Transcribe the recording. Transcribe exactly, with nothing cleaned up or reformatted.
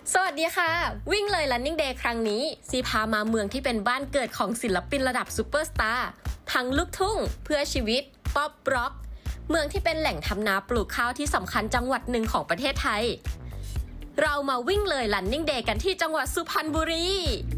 สวัสดีค่ะวิ่งเลย Running Day ครั้งนี้ซีพามาเมืองที่เป็นบ้านเกิดของศิลปินระดับซูเปอร์สตาร์ทั้งลูกทุ่งเพื่อชีวิตป๊อปร็อกเมืองที่เป็นแหล่งทำนาปลูกข้าวที่สำคัญจังหวัดหนึ่งของประเทศไทยเรามาวิ่งเลย Running Day กันที่จังหวัดสุพรรณบุรี